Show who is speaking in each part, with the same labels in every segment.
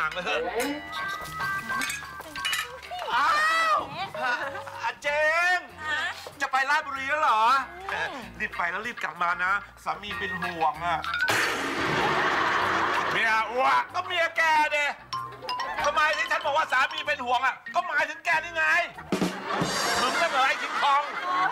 Speaker 1: ห่างๆเลยอ้าวอาเจงจะไปราชบุรีแล้วเหรอรีบไปแล้วรีบกลับมานะสามีเป็นห่วงอ่ะเมียอ้วกก็เมียแกเด้ทำไมที่ฉันบอกว่าสามีเป็นห่วงอ่ะก็หมายถึงแกนี่ไงมึงก็เหมือนไอ้คิงคอง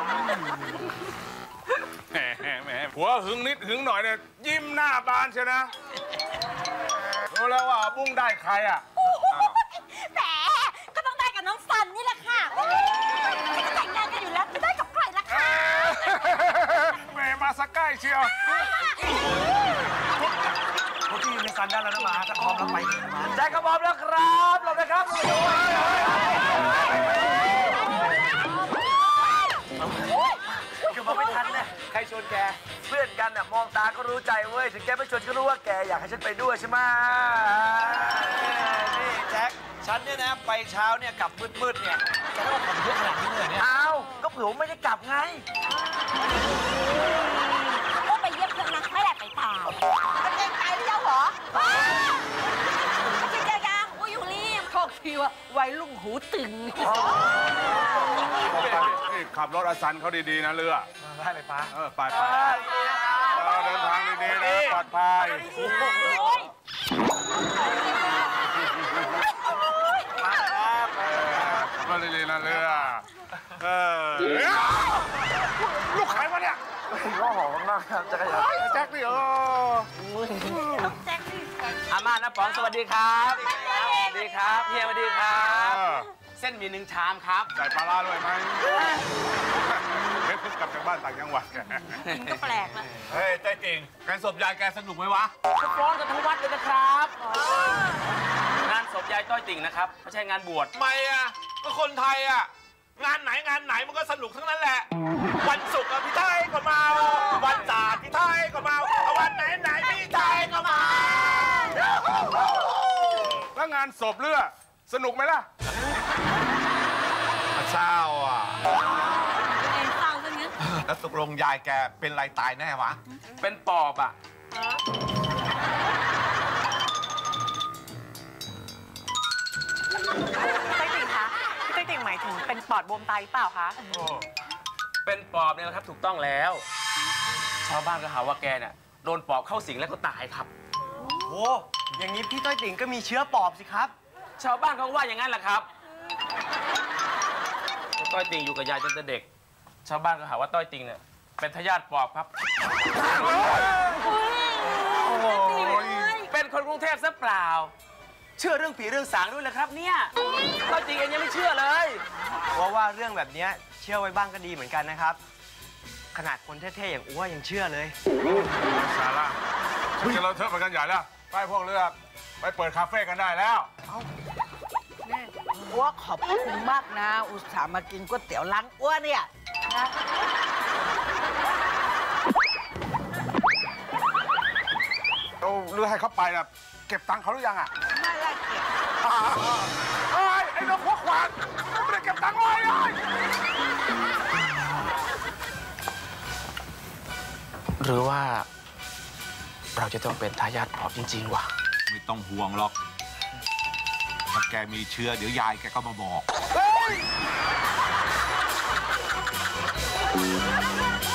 Speaker 2: แหมผัวหึงนิดหึงหน่อยเนี่ยยิ้มหน้าบานเชียวนะรู้แล้วว่าบุ้งได้ใครอ่ะ
Speaker 3: แหมก็ต้องได้กับน้องสันนี่แหละค่ะจะแต่งงานกันอยู่แล้วจะได้กับใครล่ะคะ
Speaker 2: แหมมาสักใกล้เชียว
Speaker 4: พวกที่มีสันได้แล้วนะมาจะพร้อมแล้วไปแจ็คก็พร้อมแล้วครับลงนะครับคือมาไม่ทันเนี่ยใครชวนแกเพื่อนกันน่ะมองตาก็รู้ใจเว้ยถึงแกไม่ชวนก็รู้ว่าแกอยากให้ฉันไปด้วยใช่ไหมนี่แจ็คฉันเนี่ยนะไปเช้าเนี่ยกลับมืดๆเนี่ยแกต้องทำเยอะขนาดนี้เลยเนี่ยอ้าวก็เผื่อไม่ได้กลับไง
Speaker 3: ก็ไปเยี่ยมเพื่อนนะไม่ได้ไปตามเจ๊งไปหรือยังเหรอเจ๊งยังอุ้ยอยู่รีบโชคดีว่าวัยรุ่นหูตึง
Speaker 2: นี่ขับรถอาซันเขาดีๆนะเรือ
Speaker 4: ได้เลยป้า
Speaker 2: ไปเดินทางดีๆนะปลอดภัยก็ดีๆนะเรือลูกใครวะเนี่ย
Speaker 4: ก็หอมมากครับจักรยาน
Speaker 2: แจ็คนี่
Speaker 3: แจ็คนี่
Speaker 4: อาม่านะป๋องสวัสดีครับสวัสดีครับเฮียสวัสดีครับเส้นหมี่1 ชามครับ
Speaker 2: ใส่ปลาร้าด้วยไหมเพิ่งกลับจากบ้านต่างจังหวัด
Speaker 3: ก็แปลกนะ
Speaker 1: เฮ้ยใจจริงงานศพยายแกสนุกไหมวะ
Speaker 4: ฟ้อนกันทั้งวัดเลยนะครับงานศพยายต้อยติ่งนะครับไม่ใช่งานบวช
Speaker 1: ทำไมอ่ะก็คนไทยอ่ะงานไหนมันก็สนุกทั้งนั้นแหละวันศุกร์พี่ไทยก็มาวันศาสตร์พี่ไทยก็มาวันไหนพี่ไทยก็มา
Speaker 2: แล้วงานศพเรือสนุกไหมล่ะ
Speaker 1: เศร้าอ่ะ
Speaker 3: เศร้าซะงั้น
Speaker 1: แล้วตกลงยายแกเป็นไรตายแน่วะ
Speaker 4: เป็นปอบอ่ะ
Speaker 5: พี่ต้อยติ่งคะพี่ต้อยติ่งหมายถึงเป็นปอดบวมตายเปล่าคะ
Speaker 4: เป็นปอบเนี่ยนะครับถูกต้องแล้วชาวบ้านก็หาว่าแกเนี่ยโดนปอบเข้าสิงแล้วก็ตายครับโอ้อย่างนี้พี่ต้อยติ่งก็มีเชื้อปอบสิครับชาวบ้านเขาว่าอย่างนั้นแหละครับต้อยติ่งอยู่กับยายจนแต่เด็กชาวบ้านก็หาว่าต้อยติ่งเนี่ยเป็นทายาทปอบครับเป็นคนกรุงเทพซะเปล่าเชื่อเรื่องผีเรื่องสางด้วยเหรอครับเนี่ยต้อยติ่งเองยังไม่เชื่อเลยเพราะว่าเรื่องแบบนี้เชื่อไว้บ้างก็ดีเหมือนกันนะครับขนาดคนเท่ๆอย่างอ้วยังเชื่อเลย
Speaker 2: สาระจะเราเทิดไปกันใหญ่แล้วไปพวกเรือไปเปิดคาเฟ่กันได้แล้ว
Speaker 6: อ้วขอบคุณมากนะอุตส่าห์มากินก๋วยเตี๋ยวล้างอ้วเนี่ยนะ
Speaker 2: เราเรือให้เขาไปนะเก็บตังค์เขาหรือยังอ่ะ
Speaker 6: ไม่ได้เก็บ
Speaker 2: ไอ้น้องพวกขวานไม่ได้เก็บตังค์เลย
Speaker 4: หรือว่าเราจะต้องเป็นทายาทปอบจริงๆวะ
Speaker 1: ไม่ต้องห่วงหรอกถ้าแกมีเชื้อเดี๋ยวยายแกก็มาบอก